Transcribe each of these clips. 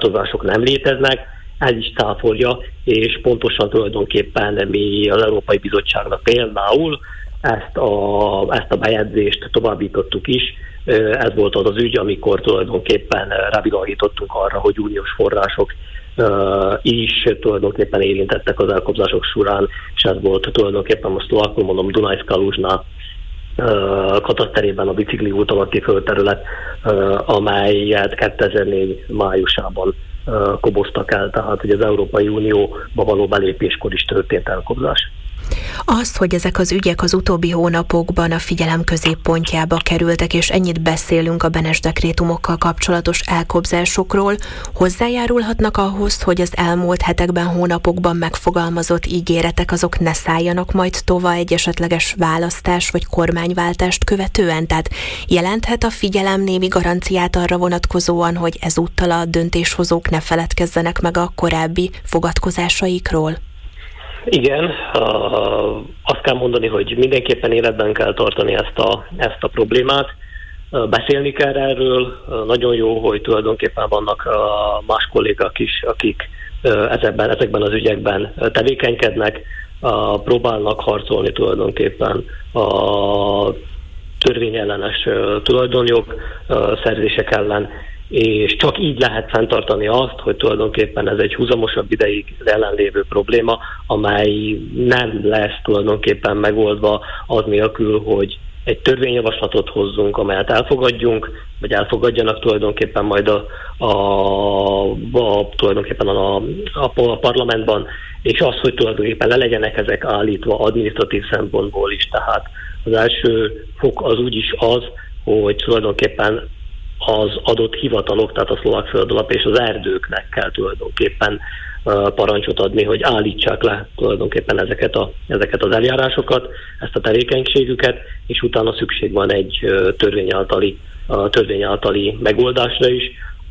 korlátozások nem léteznek, ez is cáfolja, és pontosan tulajdonképpen mi az Európai Bizottságnak például ezt a bejegyzést továbbítottuk is. Ez volt az az ügy, amikor tulajdonképpen rávilágítottunk arra, hogy uniós források is tulajdonképpen érintettek az elkobzások során, és ez volt tulajdonképpen, most szlovákul mondom, Dunajszka-Lužna kataszterében a bicikli út alatti földterület, amelyet 2004 májusában koboztak el, tehát hogy az Európai Unióba való belépéskor is történt elkobzás. Azt, hogy ezek az ügyek az utóbbi hónapokban a figyelem középpontjába kerültek, és ennyit beszélünk a Benes dekrétumokkal kapcsolatos elkobzásokról, hozzájárulhatnak ahhoz, hogy az elmúlt hetekben, hónapokban megfogalmazott ígéretek azok ne szálljanak majd tovább egy esetleges választás vagy kormányváltást követően? Tehát jelenthet a figyelem némi garanciát arra vonatkozóan, hogy ezúttal a döntéshozók ne feledkezzenek meg a korábbi fogadkozásaikról? Igen, azt kell mondani, hogy mindenképpen életben kell tartani ezt a problémát, beszélni kell erről. Nagyon jó, hogy tulajdonképpen vannak más kollégák is, akik ezekben az ügyekben tevékenykednek, próbálnak harcolni tulajdonképpen a törvényellenes tulajdonjog szerzések ellen, és csak így lehet fenntartani azt, hogy tulajdonképpen ez egy húzamosabb ideig jelenlévő probléma, amely nem lesz tulajdonképpen megoldva az nélkül, hogy egy törvényjavaslatot hozzunk, amelyet elfogadjunk, vagy elfogadjanak tulajdonképpen majd tulajdonképpen a parlamentban, és az, hogy tulajdonképpen le legyenek ezek állítva adminisztratív szempontból is. Tehát az első fok az úgyis az, hogy tulajdonképpen az adott hivatalok, tehát a Szlovák Földalap és az erdőknek kell tulajdonképpen parancsot adni, hogy állítsák le tulajdonképpen ezeket az eljárásokat, ezt a tevékenységüket, és utána szükség van egy törvény általi megoldásra is,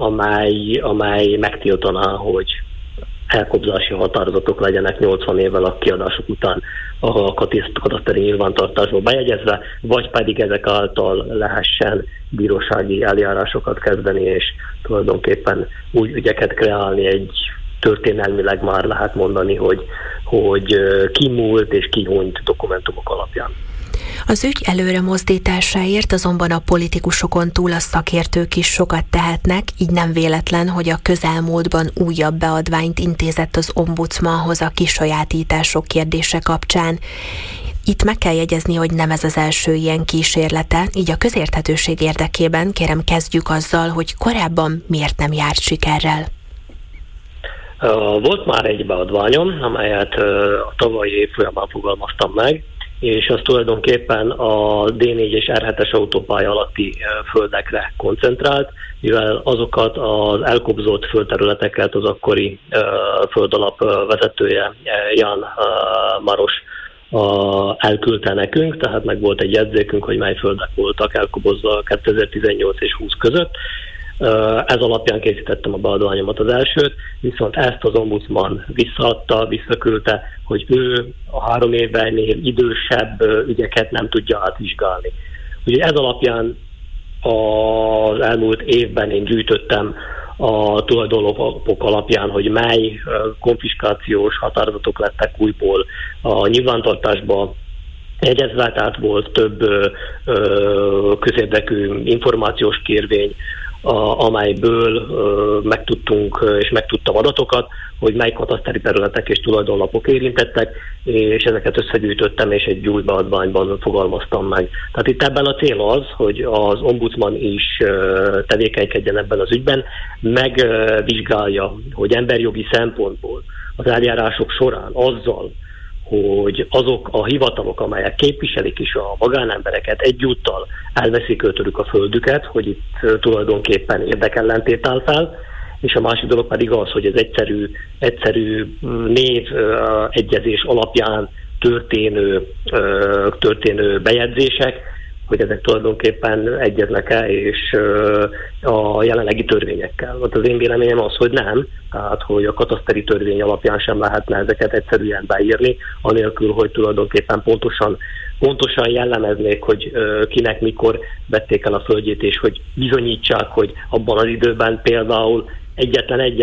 amely megtiltaná, hogy elkobzási határozatok legyenek 80 évvel a kiadások után a kataszteri nyilvántartásba bejegyezve, vagy pedig ezek által lehessen bírósági eljárásokat kezdeni, és tulajdonképpen új ügyeket kreálni. Egy történelmileg már lehet mondani, hogy kimúlt és kihunyt dokumentumok alapján. Az ügy előre mozdításáért azonban a politikusokon túl a szakértők is sokat tehetnek, így nem véletlen, hogy a közelmúltban újabb beadványt intézett az ombudsmanhoz a kisajátítások kérdése kapcsán. Itt meg kell jegyezni, hogy nem ez az első ilyen kísérlete, így a közérthetőség érdekében kérem kezdjük azzal, hogy korábban miért nem járt sikerrel. Volt már egy beadványom, amelyet a tavalyi év folyamán fogalmaztam meg, és az tulajdonképpen a D4 és R7-es autópálya alatti földekre koncentrált, mivel azokat az elkobzott földterületeket az akkori földalap vezetője, Jan Maros elküldte nekünk, tehát meg volt egy jegyzékünk, hogy mely földek voltak elkobozva 2018 és 20 között. Ez alapján készítettem a beadványomat az elsőt, viszont ezt az ombudsman visszaküldte, hogy ő a 3 évnél idősebb ügyeket nem tudja átvizsgálni. Ugye ez alapján az elmúlt évben én gyűjtöttem a tulajdonlapok alapján, hogy mely konfiskációs határozatok lettek újból a nyilvántartásba jegyezve, tehát volt több közérdekű információs kérvény, amelyből megtudtunk és megtudtam adatokat, hogy mely kataszteri területek és tulajdonlapok érintettek, és ezeket összegyűjtöttem, és egy új beadványban fogalmaztam meg. Tehát itt ebben a cél az, hogy az ombudsman is tevékenykedjen ebben az ügyben, megvizsgálja, hogy emberjogi szempontból az eljárások során azzal, hogy azok a hivatalok, amelyek képviselik is a magánembereket, egyúttal elveszik tőlük a földüket, hogy itt tulajdonképpen érdekellentét áll fel, és a másik dolog pedig az, hogy ez egyszerű névegyezés alapján történő bejegyzések, hogy ezek tulajdonképpen egyeznek-e és a jelenlegi törvényekkel. Hát az én véleményem az, hogy nem, tehát hogy a kataszteri törvény alapján sem lehetne ezeket egyszerűen beírni, anélkül, hogy tulajdonképpen pontosan jellemeznék, hogy kinek mikor vették el a földjét, és hogy bizonyítsák, hogy abban az időben például egyetlen egy